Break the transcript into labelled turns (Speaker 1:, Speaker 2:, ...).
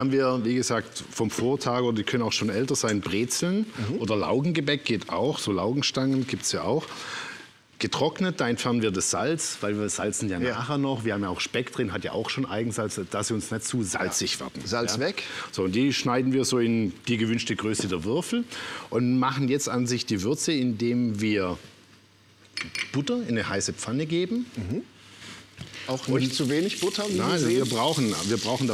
Speaker 1: Haben wir, wie gesagt, vom Vortag, oder die können auch schon älter sein, Brezeln oder Laugengebäck geht auch, so Laugenstangen gibt es ja auch. Getrocknet, da entfernen wir das Salz, weil wir salzen ja nachher noch. Wir haben ja auch Speck drin, hat ja auch schon Eigensalz, dass sie uns nicht zu salzig werden.
Speaker 2: Salz weg.
Speaker 1: So, und die schneiden wir so in die gewünschte Größe der Würfel und machen jetzt an sich die Würze, indem wir Butter in eine heiße Pfanne geben.
Speaker 2: Auch nicht zu wenig Butter? Wie
Speaker 1: Nein, wir brauchen